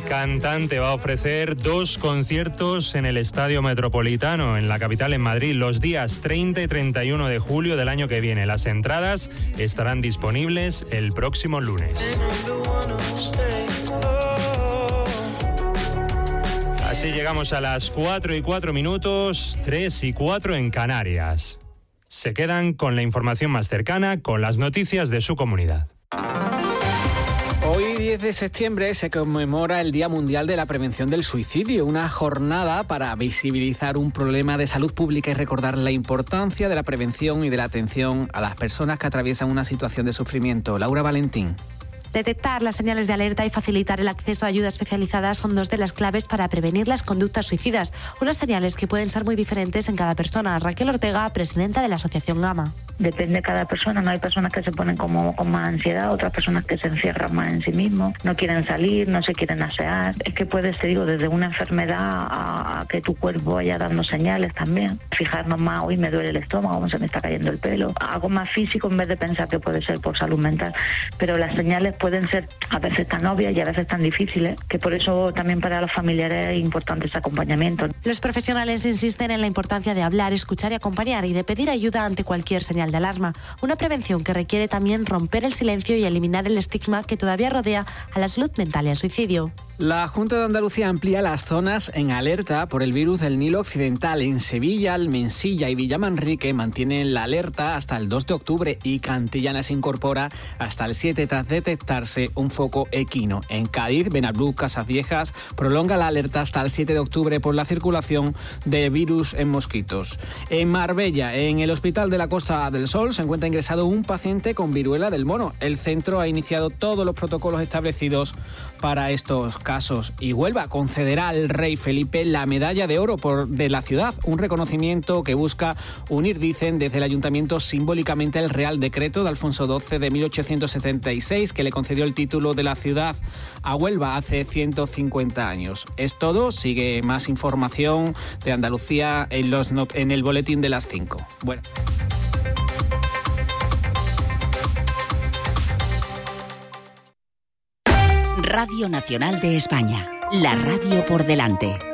cantante va a ofrecer 2 conciertos en el Estadio Metropolitano, en la capital, en Madrid, los días 30 y 31 de julio del año que viene. Las entradas estarán disponibles el próximo lunes. Así llegamos a las 4:04, 3:04 en Canarias. Se quedan con la información más cercana, con las noticias de su comunidad. Hoy, 10 de septiembre, se conmemora el Día Mundial de la Prevención del Suicidio, una jornada para visibilizar un problema de salud pública y recordar la importancia de la prevención y de la atención a las personas que atraviesan una situación de sufrimiento. Laura Valentín. Detectar las señales de alerta y facilitar el acceso a ayuda especializada son 2 de las claves para prevenir las conductas suicidas, unas señales que pueden ser muy diferentes en cada persona. Raquel Ortega, presidenta de la Asociación Gama. Depende de cada persona, no hay personas que se ponen con más ansiedad, otras personas que se encierran más en sí mismos, no quieren salir, no se quieren asear. Es que puede ser, desde una enfermedad a que tu cuerpo vaya dando señales también. Fijarnos más, hoy me duele el estómago, cómo se me está cayendo el pelo. Algo más físico en vez de pensar que puede ser por salud mental. Pero las señales pueden ser a veces tan obvias y a veces tan difíciles, que por eso también para los familiares es importante ese acompañamiento. Los profesionales insisten en la importancia de hablar, escuchar y acompañar, y de pedir ayuda ante cualquier señal de alarma. Una prevención que requiere también romper el silencio y eliminar el estigma que todavía rodea a la salud mental y al suicidio. La Junta de Andalucía amplía las zonas en alerta por el virus del Nilo Occidental. En Sevilla, Almensilla y Villamanrique mantienen la alerta hasta el 2 de octubre y Cantillana se incorpora hasta el 7 tras detectarse un foco equino. En Cádiz, Benabrú, Casas Viejas prolonga la alerta hasta el 7 de octubre por la circulación de virus en mosquitos. En Marbella, en el Hospital de la Costa del Sol, se encuentra ingresado un paciente con viruela del mono. El centro ha iniciado todos los protocolos establecidos para estos casos. Y Huelva concederá al rey Felipe la medalla de oro de la ciudad, un reconocimiento que busca unir, dicen desde el ayuntamiento, simbólicamente el Real Decreto de Alfonso XII de 1876 que le concedió el título de la ciudad a Huelva hace 150 años. Es todo. Sigue más información de Andalucía en el boletín de las 5. Bueno. Radio Nacional de España, la radio por delante.